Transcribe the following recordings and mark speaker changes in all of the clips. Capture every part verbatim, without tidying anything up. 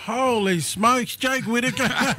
Speaker 1: Holy smokes, Jake Whittaker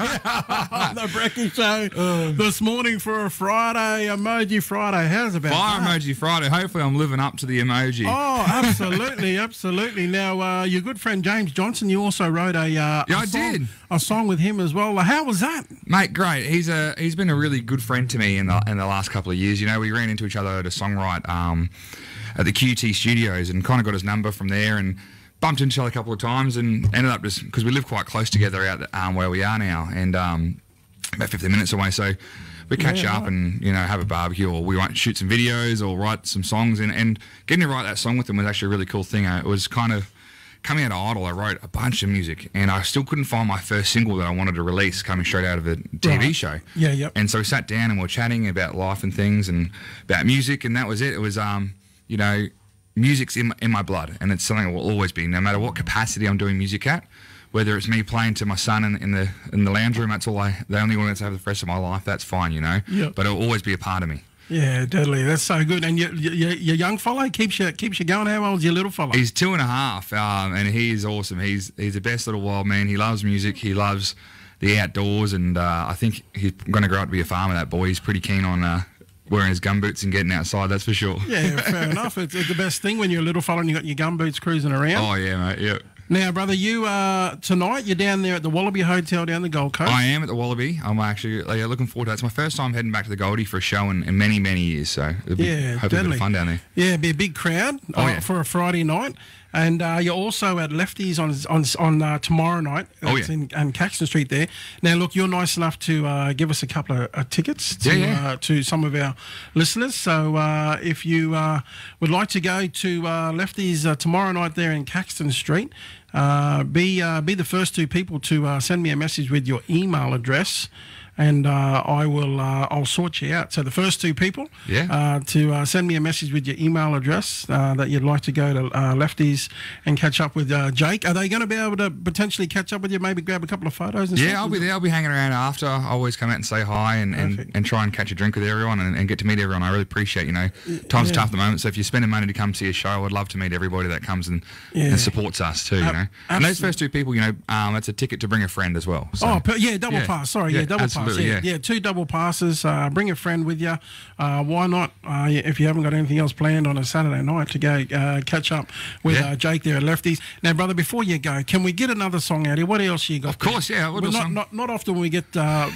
Speaker 1: on the Brekkie Show uh, this morning for a Friday, Emoji Friday. How's about
Speaker 2: Fire
Speaker 1: that?
Speaker 2: Emoji Friday. Hopefully I'm living up to the emoji.
Speaker 1: Oh, absolutely, absolutely. Now, uh, your good friend James Johnson, you also wrote a, uh,
Speaker 2: yeah,
Speaker 1: a,
Speaker 2: I
Speaker 1: song,
Speaker 2: did.
Speaker 1: a song with him as well. How was that?
Speaker 2: Mate, great. He's a he's been a really good friend to me in the in the last couple of years. You know, we ran into each other at a songwrite um, at the Q T Studios and kind of got his number from there and bumped into each other a couple of times and ended up just because we live quite close together out um, where we are now and um, about fifteen minutes away. So we catch
Speaker 1: yeah,
Speaker 2: up
Speaker 1: right.
Speaker 2: and, you know, have a barbecue or we might shoot some videos or write some songs. And, and getting to write that song with him was actually a really cool thing. It was kind of coming out of Idol. I wrote a bunch of music and I still couldn't find my first single that I wanted to release coming straight out of a T V
Speaker 1: right.
Speaker 2: show.
Speaker 1: Yeah, yep.
Speaker 2: And so we sat down and we were chatting about life and things and about music, and that was it. It was, um, you know, music's in my, in my blood, and it's something that will always be, no matter what capacity I'm doing music at. Whether it's me playing to my son in, in the in the lounge room, that's all I, the only one that's have the rest of my life. That's fine, you know.
Speaker 1: Yep.
Speaker 2: But it'll always be a part of me.
Speaker 1: Yeah, deadly. That's so good. And your, your, your young fellow keeps you keeps you going. How old's your little fellow?
Speaker 2: He's two and a half, um, and he is awesome. He's he's the best little wild man. He loves music. He loves the outdoors, and uh, I think he's going to grow up to be a farmer. That boy. He's pretty keen on Uh, wearing his gumboots and getting outside, that's for sure.
Speaker 1: Yeah, fair enough. It's, it's the best thing when you're a little fella and you got your gumboots cruising around.
Speaker 2: Oh, yeah, mate, yeah.
Speaker 1: Now, brother, you uh, tonight, you're down there at the Wallaby Hotel down the Gold Coast.
Speaker 2: I am at the Wallaby. I'm actually uh, looking forward to that. It's my first time heading back to the Goldie for a show in, in many, many years, so it'll be
Speaker 1: yeah,
Speaker 2: hopefully
Speaker 1: deadly.
Speaker 2: a bit of fun down there.
Speaker 1: Yeah, it'll be a big crowd
Speaker 2: oh,
Speaker 1: uh,
Speaker 2: yeah.
Speaker 1: for a Friday night. And uh, you're also at Lefties on on, on uh, tomorrow night.
Speaker 2: Oh,
Speaker 1: That's
Speaker 2: yeah.
Speaker 1: in um, Caxton Street there. Now, look, you're nice enough to uh, give us a couple of uh, tickets to,
Speaker 2: yeah, yeah.
Speaker 1: Uh, to some of our listeners. So uh, if you uh, would like to go to uh, Lefties uh, tomorrow night there in Caxton Street, uh, be uh, be the first two people to uh, send me a message with your email address. And uh, I will, uh, I'll sort you out. So the first two people
Speaker 2: yeah.
Speaker 1: uh, to uh, send me a message with your email address uh, that you'd like to go to uh, Lefties and catch up with uh, Jake. Are they going to be able to potentially catch up with you, maybe grab a couple of photos and
Speaker 2: yeah,
Speaker 1: stuff?
Speaker 2: I'll be there. I'll be hanging around after. I always come out and say hi and, and, and try and catch a drink with everyone and, and get to meet everyone. I really appreciate, you know, times
Speaker 1: yeah.
Speaker 2: are tough at the moment, so if you're spending money to come see a show, I'd love to meet everybody that comes and,
Speaker 1: yeah.
Speaker 2: and supports us too, you
Speaker 1: Uh,
Speaker 2: know. And those first two people, you know, um, that's a ticket to bring a friend as well. So.
Speaker 1: Oh, per, yeah, double
Speaker 2: Yeah.
Speaker 1: pass. Sorry, yeah,
Speaker 2: Yeah,
Speaker 1: double pass.
Speaker 2: absolutely,
Speaker 1: Yeah,
Speaker 2: yeah.
Speaker 1: yeah, two double passes. Uh, bring a friend with you. Uh, why not? Uh, if you haven't got anything else planned on a Saturday night to go uh, catch up with
Speaker 2: Yeah.
Speaker 1: uh, Jake there at Lefties. Now, brother, before you go, can we get another song out here? What else you got?
Speaker 2: Of course,
Speaker 1: there?
Speaker 2: yeah. What
Speaker 1: Well, not,
Speaker 2: song?
Speaker 1: not not often we get uh,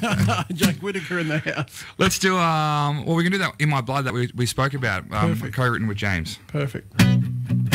Speaker 1: Jake Whittaker in the house.
Speaker 2: Let's do, um, well, we can do that In My Blood that we, we spoke about, um,
Speaker 1: Perfect.
Speaker 2: co-written with James.
Speaker 1: Perfect.